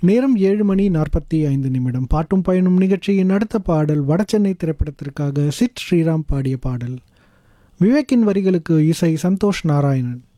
நேரம் 7:45. பாட்டும் பயனும் நிகழ்ச்சியின் அடுத்த பாடல் வடசென்னை திரைப்படத்திற்காக சித் ஸ்ரீராம் பாடிய பாடல். விவேக்கின் வரிகளுக்கு இசை சந்தோஷ் நாராயணன்.